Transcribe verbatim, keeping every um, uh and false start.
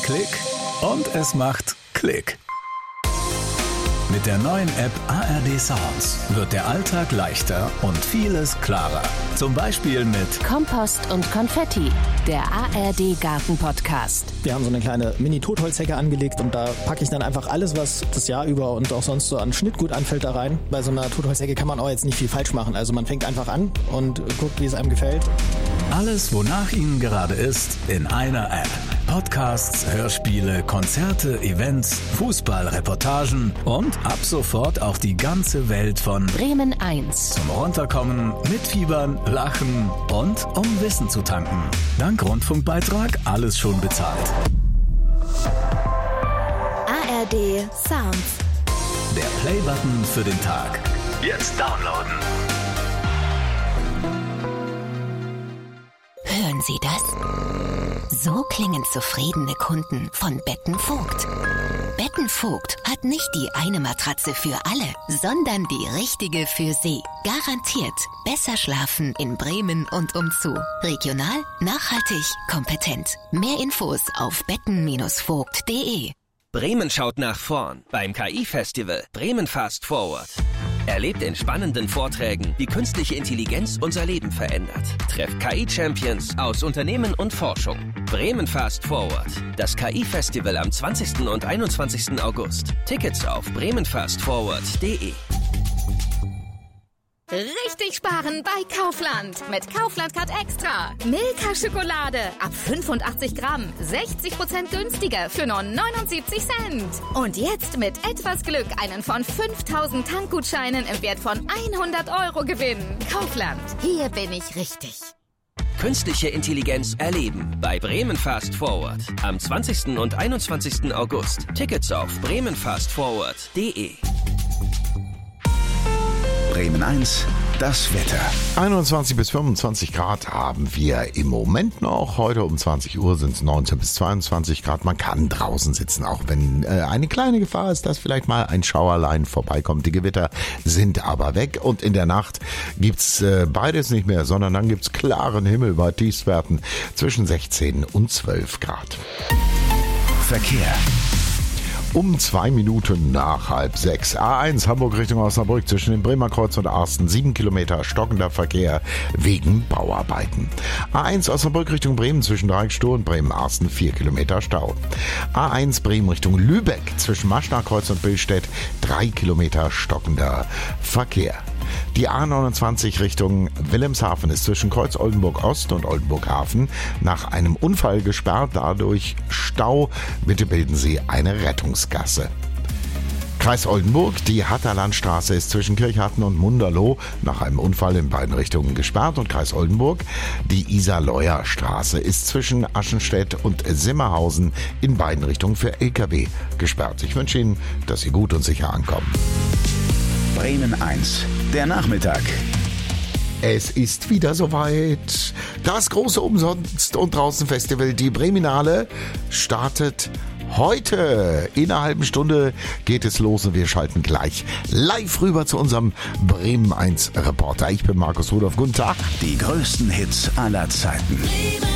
Klick und es macht Klick. Mit der neuen App A R D Sounds wird der Alltag leichter und vieles klarer. Zum Beispiel mit Kompost und Konfetti, der A R D Garten-Podcast. Wir haben so eine kleine Mini-Totholzhecke angelegt und da packe ich dann einfach alles, was das Jahr über und auch sonst so an Schnittgut anfällt, da rein. Bei so einer Totholzhecke kann man auch jetzt nicht viel falsch machen. Also man fängt einfach an und guckt, wie es einem gefällt. Alles, wonach Ihnen gerade ist, in einer App. Podcasts, Hörspiele, Konzerte, Events, Fußballreportagen und ab sofort auch die ganze Welt von Bremen eins. Zum Runterkommen, mitfiebern, lachen und um Wissen zu tanken. Dank Rundfunkbeitrag alles schon bezahlt. A R D Sounds. Der Play-Button für den Tag. Jetzt downloaden. Hören Sie das? So klingen zufriedene Kunden von Betten Vogt. Betten Vogt hat nicht die eine Matratze für alle, sondern die richtige für Sie. Garantiert besser schlafen in Bremen und umzu. Regional, nachhaltig, kompetent. Mehr Infos auf betten Vogt punkt de. Bremen schaut nach vorn beim K I-Festival Bremen Fast Forward. Erlebt in spannenden Vorträgen, wie künstliche Intelligenz unser Leben verändert. Trefft K I-Champions aus Unternehmen und Forschung. Bremen Fast Forward. Das K I-Festival am zwanzigsten und einundzwanzigsten August. Tickets auf bremen fast forward punkt de. Richtig sparen bei Kaufland. Mit Kaufland Card Extra. Milka Schokolade ab fünfundachtzig Gramm. sechzig Prozent günstiger für nur neunundsiebzig Cent. Und jetzt mit etwas Glück einen von fünftausend Tankgutscheinen im Wert von hundert Euro gewinnen. Kaufland. Hier bin ich richtig. Künstliche Intelligenz erleben bei Bremen Fast Forward. Am zwanzigsten und einundzwanzigsten August. Tickets auf bremen fast forward punkt de. Bremen eins, das Wetter. einundzwanzig bis fünfundzwanzig Grad haben wir im Moment noch. Heute um zwanzig Uhr sind es neunzehn bis zweiundzwanzig Grad. Man kann draußen sitzen, auch wenn äh, eine kleine Gefahr ist, dass vielleicht mal ein Schauerlein vorbeikommt. Die Gewitter sind aber weg und in der Nacht gibt's äh, beides nicht mehr, sondern dann gibt's klaren Himmel bei Tiefstwerten zwischen sechzehn und zwölf Grad. Verkehr. Um zwei Minuten nach halb sechs. A eins Hamburg Richtung Osnabrück zwischen dem Bremer Kreuz und Arsten. Sieben Kilometer stockender Verkehr wegen Bauarbeiten. A eins Osnabrück Richtung Bremen zwischen Dreieckstoh und Bremen-Arsten. Vier Kilometer Stau. A eins Bremen Richtung Lübeck zwischen Maschnachkreuz und Billstedt. Drei Kilometer stockender Verkehr. Die A neunundzwanzig Richtung Wilhelmshaven ist zwischen Kreuz Oldenburg Ost und Oldenburg Hafen nach einem Unfall gesperrt, dadurch Stau. Bitte bilden Sie eine Rettungsgasse. Kreis Oldenburg, die Hatterlandstraße ist zwischen Kirchharten und Munderloh nach einem Unfall in beiden Richtungen gesperrt. Und Kreis Oldenburg, die Isar-Leuer-Straße ist zwischen Aschenstedt und Simmerhausen in beiden Richtungen für L K W gesperrt. Ich wünsche Ihnen, dass Sie gut und sicher ankommen. Bremen eins, der Nachmittag. Es ist wieder soweit. Das große Umsonst- und Draußen-Festival, die Breminale, startet heute. In einer halben Stunde geht es los und wir schalten gleich live rüber zu unserem Bremen eins Reporter. Ich bin Markus Rudolph. Guten Tag. Die größten Hits aller Zeiten.